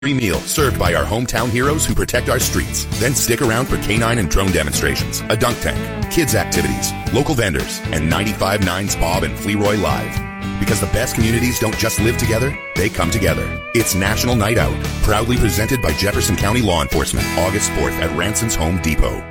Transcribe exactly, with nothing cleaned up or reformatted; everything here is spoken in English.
Free meal served by our hometown heroes who protect our streets. Then stick around for canine and drone demonstrations, a dunk tank, kids activities, local vendors, and ninety-five point nine's Bob and Fleroy Live. Because the best communities don't just live together, they come together. It's National Night Out, proudly presented by Jefferson County Law Enforcement, August fourth at Ranson's Home Depot.